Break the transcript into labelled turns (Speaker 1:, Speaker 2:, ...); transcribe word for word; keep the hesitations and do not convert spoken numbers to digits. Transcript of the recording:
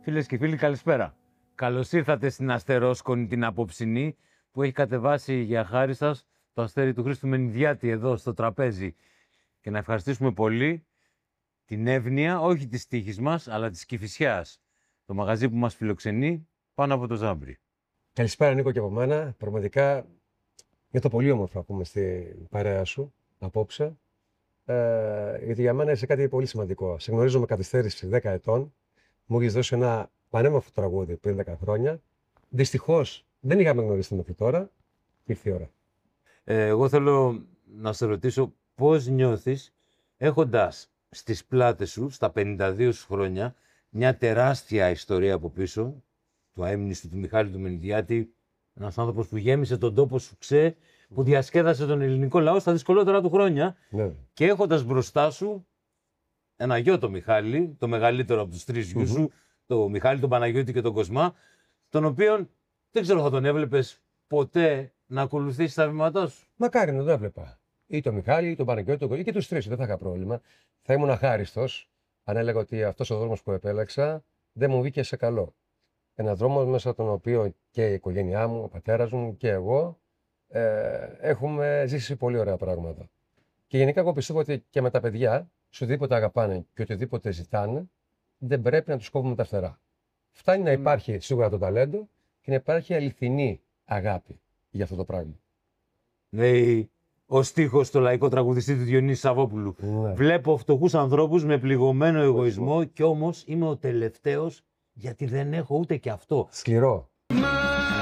Speaker 1: Φίλες και φίλοι, καλησπέρα. Καλώς ήρθατε στην Αστερόσκονη την απόψινή που έχει κατεβάσει για χάρη σας το αστέρι του Χρήστου Μενιδιάτη εδώ στο τραπέζι. Και να ευχαριστήσουμε πολύ την Εύνοια, όχι της τύχης μας, αλλά της Κηφισιάς, το μαγαζί που μας φιλοξενεί πάνω από το Ζάμπρι.
Speaker 2: Καλησπέρα Νίκο και από μένα. Πραγματικά για το πολύ όμορφο που είμαι στην παρέα σου απόψε. Ε, γιατί για μένα είσαι κάτι πολύ σημαντικό. Σε γνωρίζω με καθυστέρηση δέκα ετών. Μου έχει δώσει ένα πανέμορφο τραγούδι πριν δέκα χρόνια. Δυστυχώς δεν είχαμε γνωριστεί μέχρι τώρα. Ήρθε η ώρα.
Speaker 1: Ε, εγώ θέλω να σε ρωτήσω πώς νιώθεις έχοντας στις πλάτες σου, στα πενήντα δύο σου χρόνια, μια τεράστια ιστορία από πίσω, του αείμνηστου του Μιχάλη του Μενιδιάτη, ένας άνθρωπος που γέμισε τον τόπο σου ξέ, που διασκέδασε τον ελληνικό λαό στα δυσκολότερα του χρόνια,
Speaker 2: Ναι.
Speaker 1: και έχοντας μπροστά σου ένα γιο το Μιχάλη, το μεγαλύτερο από τους τρεις γιους
Speaker 2: Mm-hmm.
Speaker 1: σου, το Μιχάλη, τον Παναγιώτη και τον Κοσμά, τον οποίον δεν ξέρω θα τον έβλεπες ποτέ να ακολουθήσει τα βήματά σου.
Speaker 2: Μακάρι να το έβλεπα. Ή τον Μιχάλη, ή τον Παναγιώτη, τον Κολλή και τους τρεις. Δεν θα είχα πρόβλημα. Θα ήμουν αχάριστος αν έλεγα ότι αυτός ο δρόμος που επέλεξα δεν μου βγήκε σε καλό. Ένα δρόμο μέσα από τον οποίο και η οικογένειά μου, ο πατέρας μου και εγώ ε, έχουμε ζήσει πολύ ωραία πράγματα. Και γενικά εγώ πιστεύω ότι και με τα παιδιά, σε οτιδήποτε αγαπάνε και οτιδήποτε ζητάνε, δεν πρέπει να τους κόβουμε τα φτερά. Φτάνει να υπάρχει σίγουρα το ταλέντο και να υπάρχει αληθινή αγάπη για αυτό το πράγμα.
Speaker 1: Λέει ο στίχος στο λαϊκό τραγουδιστή του Διονύση Σαββόπουλου.
Speaker 2: Ναι.
Speaker 1: Βλέπω φτωχούς ανθρώπους με πληγωμένο εγωισμό κι όμως είμαι ο τελευταίος γιατί δεν έχω ούτε και αυτό.
Speaker 2: Σκληρό.
Speaker 3: Μα